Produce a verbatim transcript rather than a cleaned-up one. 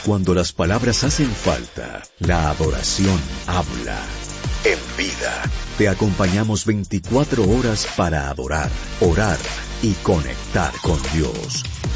Cuando las palabras hacen falta, la adoración habla. En Vida, te acompañamos veinticuatro horas para adorar, orar y conectar con Dios.